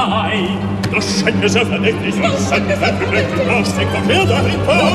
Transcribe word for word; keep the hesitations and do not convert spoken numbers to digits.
sei. Das scheint mir sehr verdächtig, das scheint mir sehr verdächtig, das denkt doch wer dahinter?